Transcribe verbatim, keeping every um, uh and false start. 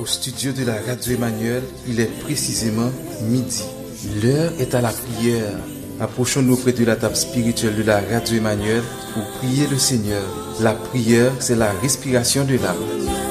au studio de la radio Emmanuel. Il est précisément midi. L'heure est à la prière. Approchons-nous près de la table spirituelle de la radio Emmanuel pour prier le Seigneur. La prière, c'est la respiration de l'âme.